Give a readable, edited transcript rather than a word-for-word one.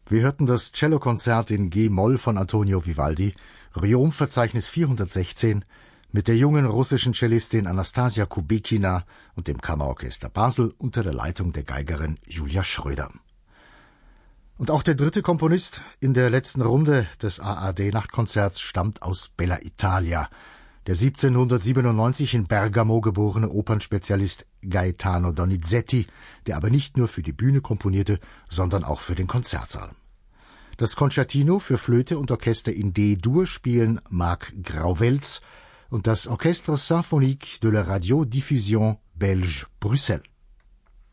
Wir hörten das Cellokonzert in G-Moll von Antonio Vivaldi, Riom-Verzeichnis 416, mit der jungen russischen Cellistin Anastasia Kubekina und dem Kammerorchester Basel unter der Leitung der Geigerin Julia Schröder. Und auch der dritte Komponist in der letzten Runde des ARD-Nachtkonzerts stammt aus Bella Italia, der 1797 in Bergamo geborene Opernspezialist Gaetano Donizetti, der aber nicht nur für die Bühne komponierte, sondern auch für den Konzertsaal. Das Concertino für Flöte und Orchester in D-Dur spielen Marc Grauwels und das Orchestre Symphonique de la Radiodiffusion Belge Brüssel.